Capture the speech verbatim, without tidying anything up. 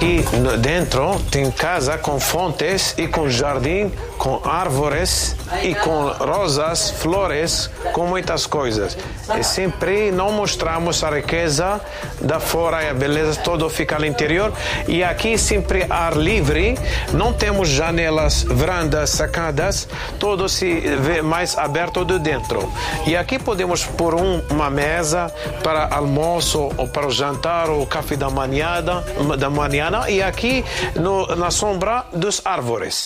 E dentro tem casa com fontes e com jardim, com árvores e com rosas, flores, com muitas coisas. E sempre não mostramos a riqueza da fora e a beleza, todo fica no interior. E aqui sempre ar livre, não temos janelas, varandas, sacadas, todo se vê mais aberto de dentro. E aqui podemos pôr um, uma mesa para almoço ou para o jantar ou café da manhã, da manhã e aqui no, na sombra dos árvores.